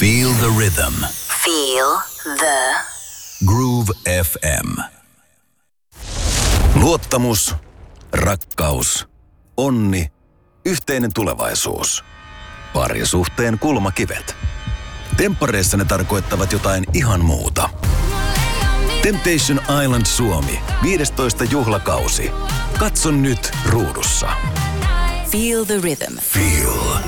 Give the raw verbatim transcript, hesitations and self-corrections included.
Feel the rhythm. Feel the Groove F M. Luottamus, rakkaus, onni, yhteinen tulevaisuus. Parisuhteen kulmakivet. Temppareissa ne tarkoittavat jotain ihan muuta. Temptation Island Suomi, viidestoista juhlakausi. Katso nyt ruudussa. Feel the rhythm. Feel